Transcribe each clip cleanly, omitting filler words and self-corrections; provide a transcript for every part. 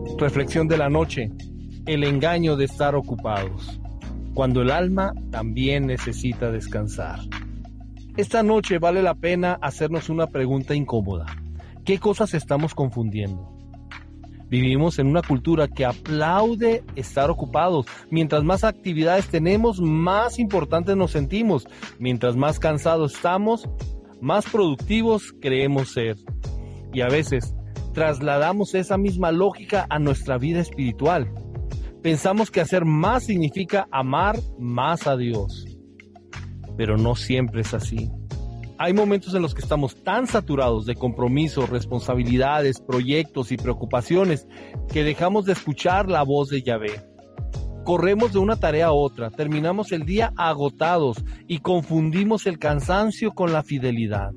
Reflexión de la noche: el engaño de estar ocupados, cuando el alma también necesita descansar. Esta noche vale la pena hacernos una pregunta incómoda. ¿Qué cosas estamos confundiendo? Vivimos en una cultura que aplaude estar ocupados. Mientras más actividades tenemos, más importantes nos sentimos. Mientras más cansados estamos, más productivos creemos ser. Y a veces trasladamos esa misma lógica a nuestra vida espiritual. Pensamos que hacer más significa amar más a Dios. Pero no siempre es así. Hay momentos en los que estamos tan saturados de compromisos, responsabilidades, proyectos y preocupaciones que dejamos de escuchar la voz de Yahvé. Corremos de una tarea a otra, terminamos el día agotados y confundimos el cansancio con la fidelidad.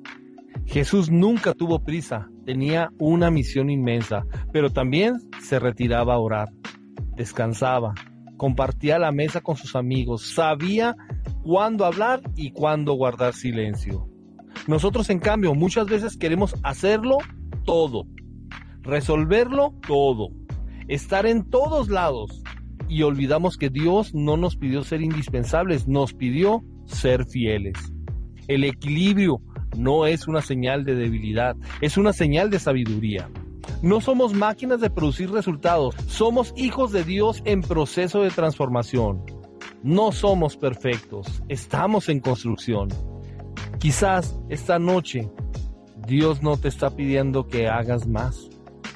Jesús nunca tuvo prisa, tenía una misión inmensa, pero también se retiraba a orar, descansaba, compartía la mesa con sus amigos, sabía cuándo hablar y cuándo guardar silencio. Nosotros, en cambio, muchas veces queremos hacerlo todo, resolverlo todo, estar en todos lados, y olvidamos que Dios no nos pidió ser indispensables, nos pidió ser fieles. El equilibrio no es una señal de debilidad, es una señal de sabiduría. No somos máquinas de producir resultados, somos hijos de Dios en proceso de transformación. No somos perfectos, estamos en construcción. Quizás esta noche Dios no te está pidiendo que hagas más.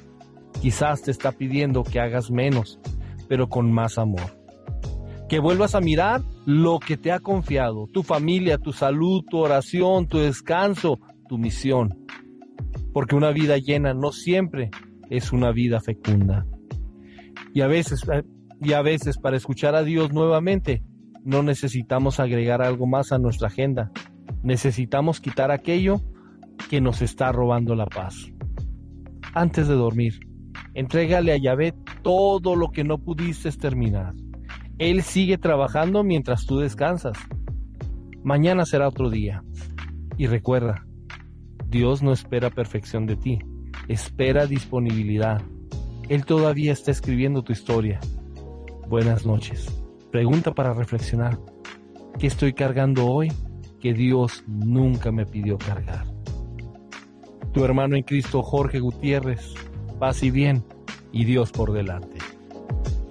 Quizás te está pidiendo que hagas menos, pero con más amor. Que vuelvas a mirar lo que te ha confiado, tu familia, tu salud, tu oración, tu descanso, tu misión. Porque una vida llena no siempre es una vida fecunda. Y a veces para escuchar a Dios nuevamente, no necesitamos agregar algo más a nuestra agenda. Necesitamos quitar aquello que nos está robando la paz. Antes de dormir, entrégale a Yahvé todo lo que no pudiste terminar. Él sigue trabajando mientras tú descansas. Mañana será otro día. Y recuerda, Dios no espera perfección de ti, espera disponibilidad. Él todavía está escribiendo tu historia. Buenas noches. Pregunta para reflexionar: ¿qué estoy cargando hoy que Dios nunca me pidió cargar? Tu hermano en Cristo, Jorge Gutiérrez. Paz y bien, y Dios por delante.